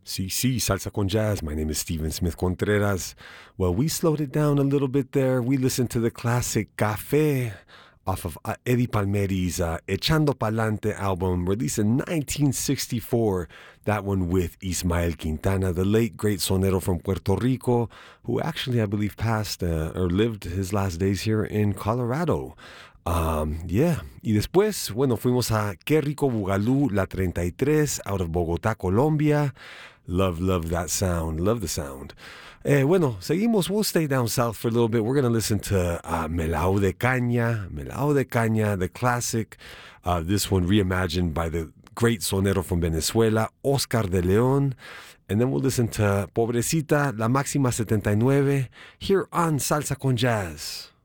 Sí, sí, Salsa con Jazz. My name is Steven Smith Contreras. Well, we slowed it down a little bit there. We listened to the classic Café off of Eddie Palmieri's Echando Pa'lante album, released in 1964. That one with Ismael Quintana, the late great sonero from Puerto Rico, who actually, I believe, passed or lived his last days here in Colorado. Yeah. Y después, bueno, fuimos a Qué Rico Bugalú, La 33, out of Bogotá, Colombia. Love that sound. Love the sound. Bueno, seguimos. We'll stay down south for a little bit. We're going to listen to Melao de Caña, the classic. This one reimagined by the great sonero from Venezuela, Oscar de Leon. And then we'll listen to Pobrecita, La Máxima 79, here on Salsa con Jazz.